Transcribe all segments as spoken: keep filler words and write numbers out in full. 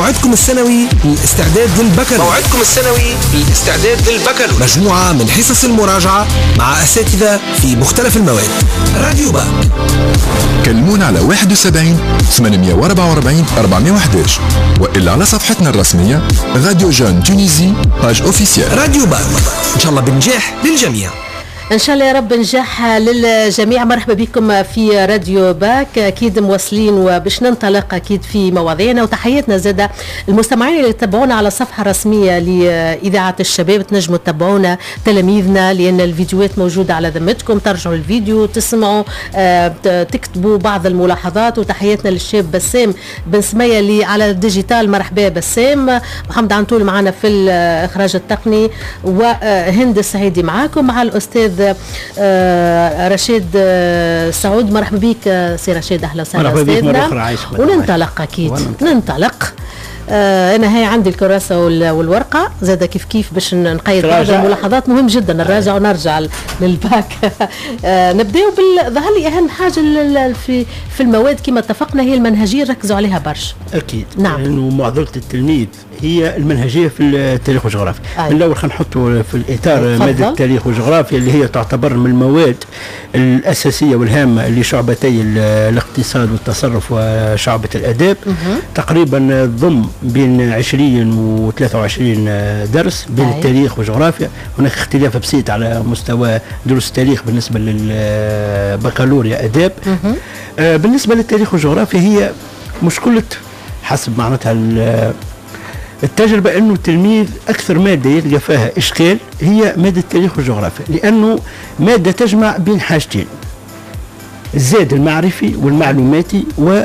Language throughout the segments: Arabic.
موعدكم السنوي للاستعداد للبكالوريا. موعدكم السنوي للاستعداد للبكالوريا. مجموعة من حصص المراجعة مع أساتذة في مختلف المواد. راديو باك. كلمونا على واحد وسبعين ثمانمائة وأربعة وأربعين أربعمائة وأحد عشر وإلا على صفحتنا الرسمية راديو جون تونيزي باج اوفيسيال. راديو باك إن شاء الله بنجاح للجميع. إن شاء الله يا رب نجاح للجميع. مرحبا بكم في راديو باك، أكيد موصلين وباش ننطلق أكيد في مواضيعنا، وتحياتنا زادة المستمعين اللي تتابعونا على الصفحة الرسمية لإذاعة الشباب. تنجموا تتابعونا تلاميذنا لأن الفيديوهات موجودة على ذمتكم، ترجعوا الفيديو تسمعوا تكتبوا بعض الملاحظات. وتحياتنا للشاب بسام بن سمية اللي على الديجيتال. مرحبا بسام. محمد عنتول معنا في الإخراج التقني، وهند السعيدي معاكم مع الأستاذ آه رشيد آه سعود. مرحبا بك سي رشيد، اهلا وسهلا استاذنا. وننطلق اكيد ننطلق. آه انا هي عندي الكراسه والورقه زاده كيف كيف باش نقيد بعض الملاحظات. مهم جدا نراجع ونرجع للباك. آه نبداو بالظهر لي اهم حاجه في في المواد كما اتفقنا هي المنهجيه، ركزوا عليها برشا. اكيد نعم، لانه معضله التلميذ هي المنهجيه في التاريخ والجغرافيا. من الاول خلينا نحطوا في الاطار ماده التاريخ والجغرافيا اللي هي تعتبر من المواد الاساسيه والهامه لشعبتي الاقتصاد والتصرف وشعبه الاداب. تقريبا ضم بين عشرين و ثلاثة وعشرين درس بين أي. التاريخ والجغرافيا. هناك اختلاف بسيط على مستوى دروس التاريخ بالنسبه للبكالوريا اداب. آه بالنسبه للتاريخ والجغرافيا هي مشكله حسب معناتها التجربة أنه التلميذ أكثر مادة يلقى فيها إشكال هي مادة التاريخ والجغرافيا، لأنه مادة تجمع بين حاجتين: الزاد المعرفي والمعلوماتي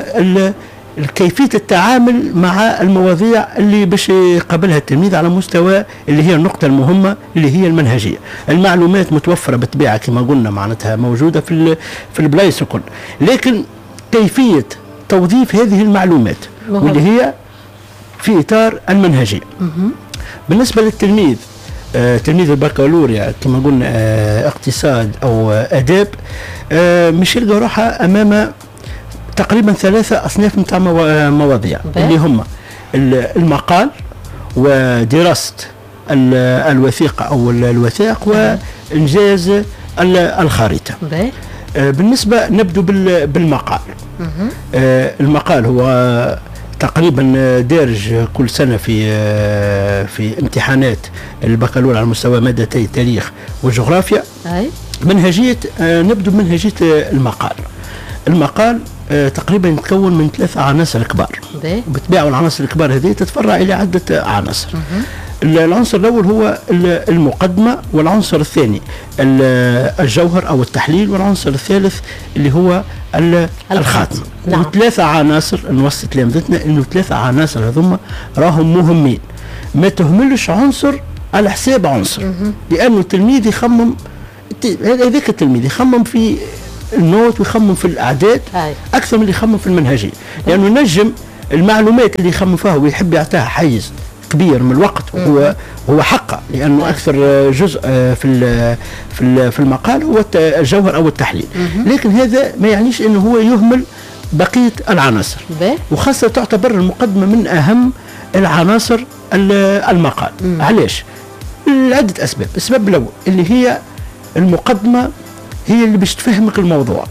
وكيفية التعامل مع المواضيع اللي باش يقابلها التلميذ على مستوى اللي هي النقطة المهمة اللي هي المنهجية. المعلومات متوفرة بالطبيعة كما قلنا معناتها موجودة في في البلايص الكل، لكن كيفية توظيف هذه المعلومات واللي هي في إطار المنهجية. بالنسبة للتلميذ آه تلميذ البكالوريا كما قلنا آه اقتصاد أو آه أداب، آه مش يلقى روحها أمام تقريبا ثلاثة أصناف متاع مواضيع اللي هم المقال ودراسة الوثيقة أو الوثائق وإنجاز الخريطة. آه بالنسبة نبدو بالمقال. آه المقال هو تقريبا دارج كل سنة في في امتحانات البكالوريا على مستوى مادتي التاريخ والجغرافيا. أي. منهجية نبدو بمنهجية المقال. المقال تقريبا يتكون من ثلاثة عناصر كبار، بالطبيعة العناصر الكبار هذه تتفرع إلى عدة عناصر. العنصر الأول هو المقدمة، والعنصر الثاني الجوهر أو التحليل، والعنصر الثالث اللي هو الخاتمة. نعم. وثلاثة عناصر نوصي تلامذتنا إنه ثلاثة عناصر هذوما راهم مهمين، ما تهملش عنصر على حساب عنصر. لأنه التلميذ يخمم، هذاك التلميذ يخمم في النوت ويخمم في الأعداد أي. أكثر من اللي يخمم في المنهجية، لأنه نجم المعلومات اللي يخمم فيها ويحب يعطيها حيز كبير من الوقت وهو هو حقه، لانه اكثر جزء في في في المقال هو الجوهر او التحليل. لكن هذا ما يعنيش انه هو يهمل بقيه العناصر، وخاصه تعتبر المقدمه من اهم العناصر المقال. علاش؟ لعده اسباب. السبب الاول اللي هي المقدمه هي اللي باش تفهمك الموضوع،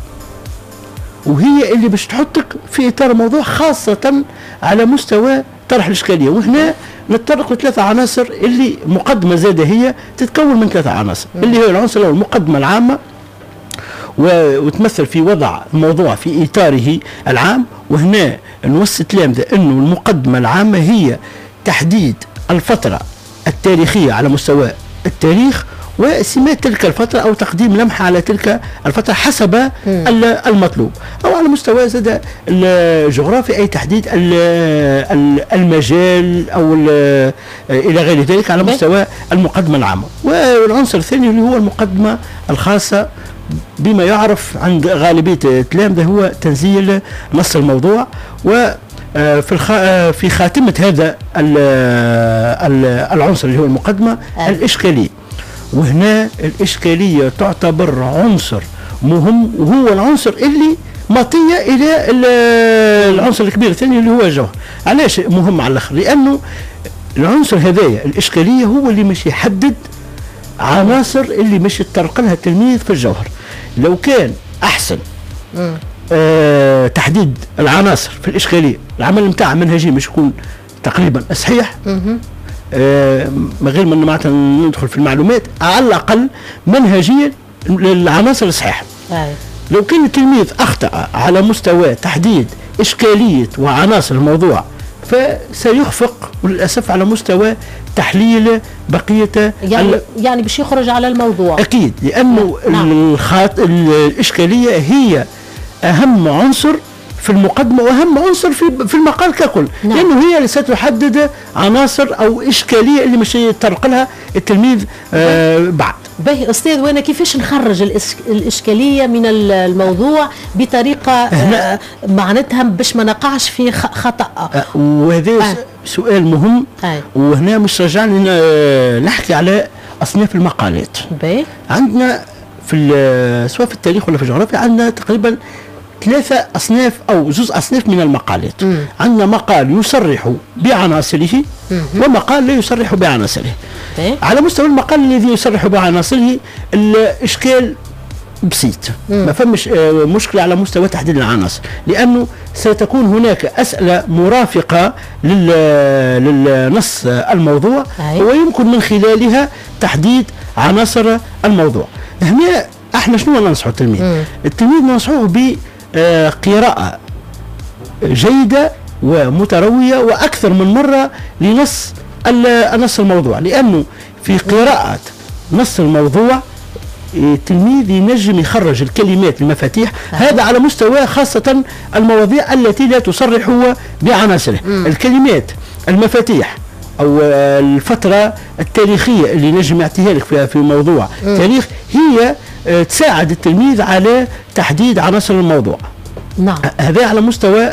وهي اللي باش تحطك في اطار الموضوع خاصه على مستوى طرح الاشكاليه. وهنا نتطرق لثلاثة عناصر اللي مقدمة زادة هي تتكون من ثلاثة عناصر. م. اللي هي العنصر الأول المقدمة العامة، وتمثل في وضع الموضوع في إطاره العام. وهنا نوصي التلامذة أنه المقدمة العامة هي تحديد الفترة التاريخية على مستوى التاريخ وسمات تلك الفترة أو تقديم لمحة على تلك الفترة حسب المطلوب، أو على مستوى زاد الجغرافي أي تحديد المجال أو إلى غير ذلك على مستوى المقدمة العامة. والعنصر الثاني اللي هو المقدمة الخاصة بما يعرف عند غالبية التلامذة هو تنزيل نص الموضوع، و في في خاتمة هذا العنصر اللي هو المقدمة الإشكالية. وهنا الإشكالية تعتبر عنصر مهم، وهو العنصر اللي مطيه الى العنصر الكبير الثاني اللي هو الجوهر. علاش مهم على الاخر؟ لانه العنصر هذايا الاشكاليه هو اللي مش يحدد عناصر اللي مش يتطرق لها التلميذ في الجوهر. لو كان احسن آه تحديد العناصر في الاشكاليه، العمل نتاع منهجي مش يكون تقريبا صحيح، آه من غير ما معناتها ندخل في المعلومات، على الاقل منهجيا العناصر الصحيحه. لو كان التلميذ اخطا على مستوى تحديد اشكاليه وعناصر الموضوع فسيخفق وللاسف على مستوى تحليل بقيه يعني يعني باش يخرج على الموضوع اكيد، لانه نعم. الخاط الاشكاليه هي اهم عنصر في المقدمه واهم عنصر في في المقال ككل، نعم. لانه هي اللي ستحدد عناصر او اشكاليه اللي مش يتطرق لها التلميذ آه بعد. باهي استاذ، وانا كيفاش نخرج الاشكاليه من الموضوع بطريقه آه معناتها باش ما نقعش في خطا؟ آه وهذا آه. سؤال مهم. آه. وهنا مش رجعني نحكي على اصناف المقالات. باهي عندنا في سواء في التاريخ ولا في الجغرافيا عندنا تقريبا ثلاثة أصناف أو جزء أصناف من المقالات. مم. عندنا مقال يصرح بعناصره ومقال لا يصرح بعناصره. إيه؟ على مستوى المقال الذي يصرح بعناصره الإشكال بسيط، مم. ما فمش مشكلة على مستوى تحديد العناصر، لأنه ستكون هناك أسئلة مرافقة للنص الموضوع. أي. ويمكن من خلالها تحديد عناصر الموضوع. هنا احنا شنو ننصحه التلميذ؟ مم. التلميذ ننصحه ب قراءة جيدة ومتروية وأكثر من مرة لنص النص الموضوع، لأنه في قراءة نص الموضوع التلميذ ينجم يخرج الكلمات المفاتيح. هذا على مستوى خاصة المواضيع التي لا تصرح بعناصره. الكلمات المفاتيح أو الفترة التاريخية اللي نجم يعطيها لك في موضوع تاريخ هي تساعد التلميذ على تحديد عناصر الموضوع. نعم. هذا على مستوى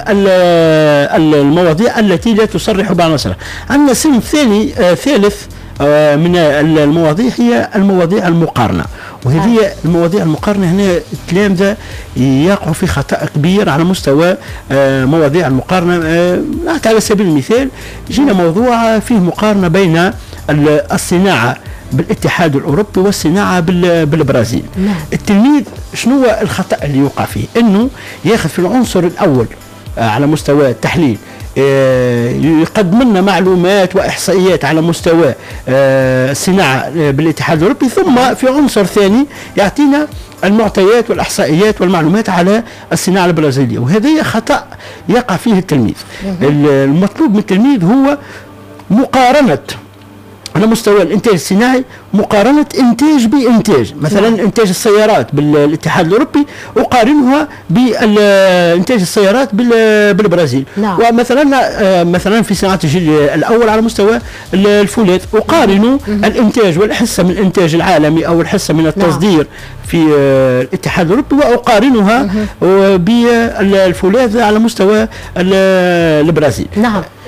المواضيع التي لا تصرح بعناصرها. عندنا صنف ثاني آه ثالث آه من المواضيع هي المواضيع المقارنة، وهذه آه. المواضيع المقارنة هنا التلامذة يقعوا في خطأ كبير على مستوى آه مواضيع المقارنة. آه على سبيل المثال جينا موضوع فيه مقارنة بين الصناعة بالاتحاد الأوروبي والصناعة بالبرازيل. نعم. التلميذ شنو الخطأ اللي يوقع فيه؟ انه ياخذ في العنصر الأول آه على مستوى التحليل آه يقدم لنا معلومات وإحصائيات على مستوى آه الصناعة بالاتحاد الأوروبي، ثم في عنصر ثاني يعطينا المعطيات والإحصائيات والمعلومات على الصناعة البرازيلية، وهذا خطأ يقع فيه التلميذ. المطلوب من التلميذ هو مقارنة على مستوى الانتاج الصناعي، مقارنة انتاج بانتاج. مثلا نعم. انتاج السيارات بالاتحاد الاوروبي اقارنها بانتاج السيارات بالبرازيل. نعم. ومثلا مثلا في صناعة الجيل الاول على مستوى الفولاذ اقارن نعم. الانتاج والحصة من الانتاج العالمي او الحصة من التصدير نعم. في الاتحاد الاوروبي واقارنها بالفولاذ على مستوى البرازيل. نعم.